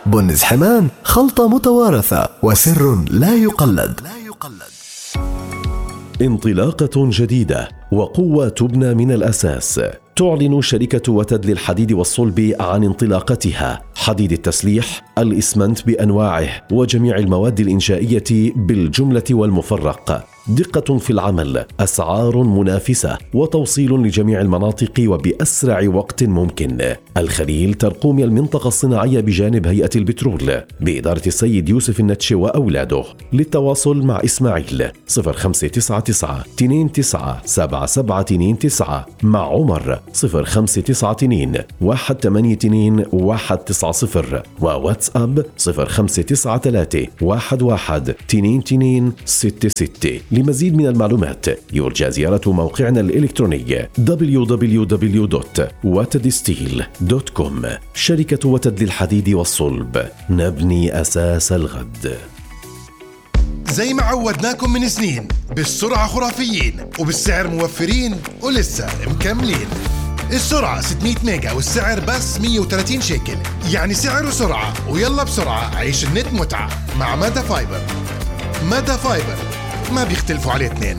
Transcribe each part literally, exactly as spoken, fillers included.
بنز حمان، خلطة متوارثة وسر لا يقلد. انطلاقة جديدة وقوة تبنى من الأساس. تعلن شركة وتد للحديد والصلب عن انطلاقتها. حديد التسليح، الإسمنت بأنواعه وجميع المواد الإنشائية بالجملة والمفرق. دقة في العمل، أسعار منافسة، وتوصيل لجميع المناطق وبأسرع وقت ممكن. الخليل ترقومي المنطقة الصناعية بجانب هيئة البترول بإدارة السيد يوسف النتش وأولاده. للتواصل مع إسماعيل صفر خمسة تسعة تسعة اثنين تسعة سبعة سبعة اثنين تسعة، مع عمر صفر خمسة تسعة اثنين واحد ثمانية اثنين واحد تسعة صفر، وواتساب صفر خمسة تسعة ثلاثة واحد واحد اثنين اثنين ستة ستة. لمزيد من المعلومات يرجى زيارة موقعنا الإلكتروني دبليو دبليو دبليو دوت وتد ستيل دوت كوم. شركة وتد للحديد والصلب، نبني أساس الغد. زي ما عودناكم من سنين، بالسرعة خرافيين وبالسعر موفرين ولسه مكملين. السرعة ستمية ميجا والسعر بس مية وثلاثين شيكل، يعني سعر وسرعة. ويلا بسرعة عيش النت متعة مع مادا فايبر. مادا فايبر ما بيختلفوا عليه اثنين.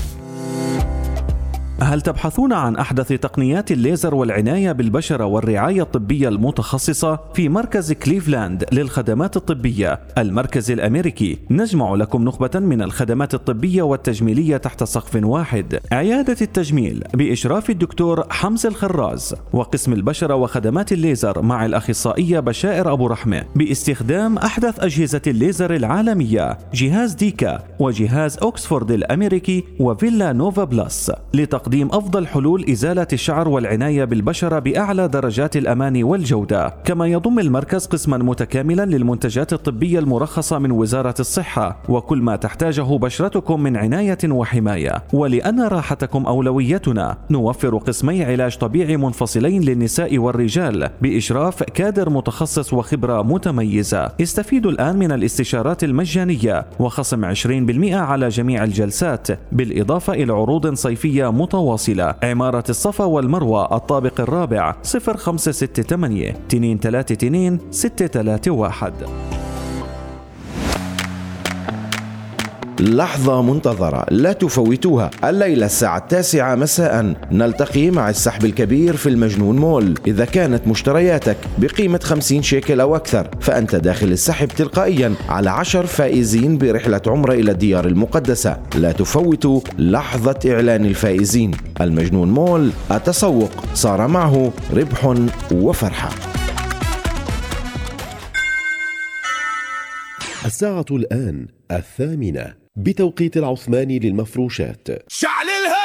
هل تبحثون عن أحدث تقنيات الليزر والعناية بالبشرة والرعاية الطبية المتخصصة؟ في مركز كليفلاند للخدمات الطبية، المركز الأمريكي، نجمع لكم نخبة من الخدمات الطبية والتجميلية تحت سقف واحد. عيادة التجميل بإشراف الدكتور حمزة الخراز، وقسم البشرة وخدمات الليزر مع الأخصائية بشائر أبو رحمة، باستخدام أحدث أجهزة الليزر العالمية، جهاز ديكا وجهاز أوكسفورد الأمريكي وفيلا نوفا بلس، لتقديم أفضل حلول إزالة الشعر والعناية بالبشرة بأعلى درجات الأمان والجودة. كما يضم المركز قسما متكاملا للمنتجات الطبية المرخصة من وزارة الصحة، وكل ما تحتاجه بشرتكم من عناية وحماية. ولأن راحتكم أولويتنا، نوفر قسمي علاج طبيعي منفصلين للنساء والرجال بإشراف كادر متخصص وخبرة متميزة. استفيدوا الآن من الاستشارات المجانية وخصم عشرين بالمئة على جميع الجلسات، بالإضافة إلى عروض صيفية متواصلة. عمارة الصفا والمروة، الطابق الرابع، صفر خمسة ستة ثمانية اثنين ثلاثة اثنين ستة ثلاثة واحد. لحظة منتظرة لا تفوتوها. الليلة الساعة التاسعة مساء نلتقي مع السحب الكبير في المجنون مول. إذا كانت مشترياتك بقيمة خمسين شيكل أو أكثر، فأنت داخل السحب تلقائيا على عشر فائزين برحلة عمرة إلى الديار المقدسة. لا تفوتوا لحظة إعلان الفائزين. المجنون مول، التسوق صار معه ربح وفرحة. الساعة الآن الثامنة بتوقيت العثماني للمفروشات. شعللها